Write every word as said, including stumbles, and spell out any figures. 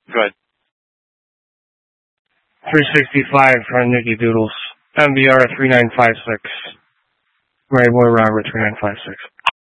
Good. three sixty-five from Nicky Doodles. M B R three nine five six. Right Boy Robert three nine five six.